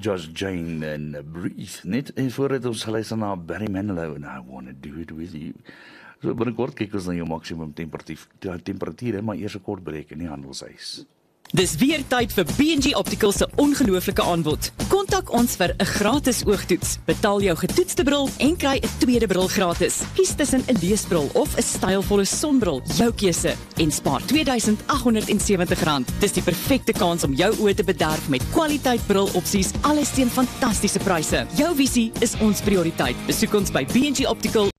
Josh Jane en Breathe. Net voordat ons geluister na Barry Manilow en I Wanna Do It With You. So binnekort kyk ons na jou maksimum temperatuur, maar eers 'n kort breek in die handelshuis. Dis weer tyd vir B&G Optical se ongelooflike aanbod. Kontak ons vir 'n gratis oogtoets. Betaal jou getoetste bril en kry 'n tweede bril gratis. Kies tussen 'n leesbril of 'n stylvolle sonbril, jou keuse, en spaar R2,870. Dis die perfekte kans om jou oë te bederf met kwaliteit brilopsies, alles teen fantastiese pryse. Jou visie is ons prioriteit. Besoek ons by B&G Optical